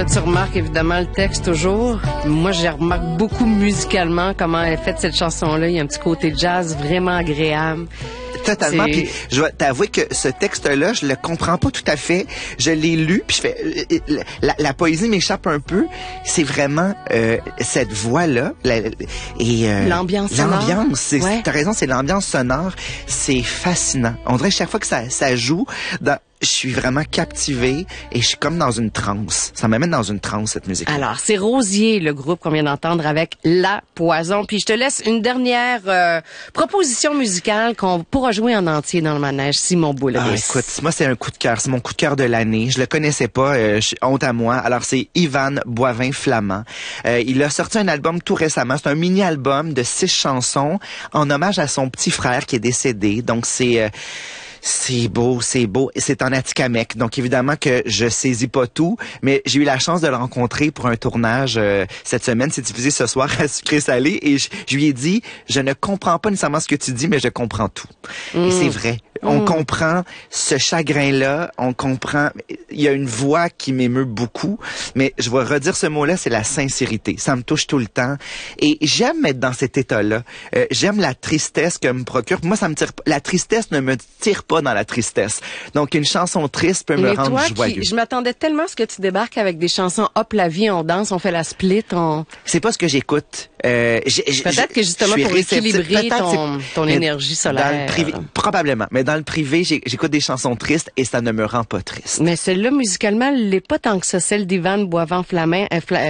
Là, tu remarques évidemment le texte toujours. Moi, je remarque beaucoup musicalement comment elle est faite cette chanson-là. Il y a un petit côté jazz vraiment agréable. Totalement. Puis je dois t'avouer que ce texte-là, je le comprends pas tout à fait. Je l'ai lu, puis je fais la poésie m'échappe un peu. C'est vraiment cette voix-là l'ambiance sonore. L'ambiance, ouais. T'as raison, c'est l'ambiance sonore. C'est fascinant. On dirait chaque fois que ça joue, je suis vraiment captivé et je suis comme dans une transe. Ça m'amène dans une transe, cette musique. Alors, c'est Rosier, le groupe qu'on vient d'entendre avec La Poison. Puis je te laisse une dernière proposition musicale qu'on pourra jouer en entier dans le manège, Simon Boulris. Ah, écoute, moi, c'est un coup de cœur. C'est mon coup de cœur de l'année. Je le connaissais pas. Honte à moi. Alors, c'est Ivan Boivin-Flamand. Il a sorti un album tout récemment. C'est un mini-album de 6 chansons en hommage à son petit frère qui est décédé. Donc, c'est beau. C'est en Atikamekw. Donc, évidemment que je saisis pas tout, mais j'ai eu la chance de le rencontrer pour un tournage cette semaine. C'est diffusé ce soir à Sucré-Salé et je lui ai dit, je ne comprends pas nécessairement ce que tu dis, mais je comprends tout. Et c'est vrai. On comprend ce chagrin-là, on comprend... Il y a une voix qui m'émeut beaucoup, mais je vais redire ce mot-là, c'est la sincérité. Ça me touche tout le temps. Et j'aime être dans cet état-là. J'aime la tristesse que me procure. Moi, ça me tire pas. La tristesse ne me tire pas dans la tristesse. Donc, une chanson triste peut me rendre joyeux. Je m'attendais tellement à ce que tu débarques avec des chansons « Hop, la vie, on danse, on fait la split, on... » C'est pas ce que j'écoute. Peut-être que justement pour équilibrer ton énergie solaire. Dans le privé, probablement. Mais dans le privé, j'écoute des chansons tristes et ça ne me rend pas triste. Mais celle-là, musicalement, elle l'est pas tant que ça. Celle d'Ivan Boivin-Flamand,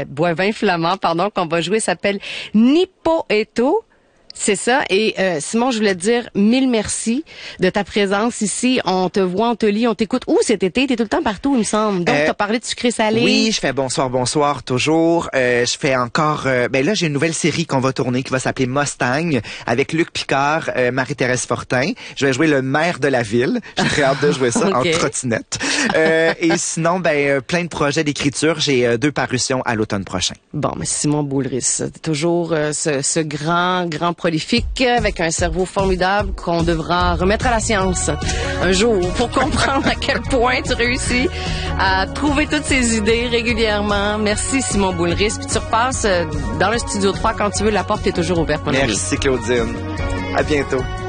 qu'on va jouer, s'appelle Nipo Eto. C'est ça. Et Simon, je voulais te dire 1000 merci de ta présence ici. On te voit, on te lit, on t'écoute. Où cet été? T'es tout le temps partout, il me semble. Donc, t'as parlé de Sucré-Salé. Oui, je fais bonsoir toujours. Je fais encore... là, j'ai une nouvelle série qu'on va tourner qui va s'appeler Mustang avec Luc Picard, Marie-Thérèse Fortin. Je vais jouer le maire de la ville. J'ai très hâte de jouer ça okay. en trottinette. Et sinon, plein de projets d'écriture. J'ai 2 parutions à l'automne prochain. Bon, mais Simon Boulris, toujours ce grand prolifique avec un cerveau formidable qu'on devra remettre à la science un jour pour comprendre à quel point tu réussis à trouver toutes ces idées régulièrement. Merci Simon Boulris. Puis tu repasses dans le studio 3 quand tu veux. La porte est toujours ouverte. Merci Claudine. À bientôt.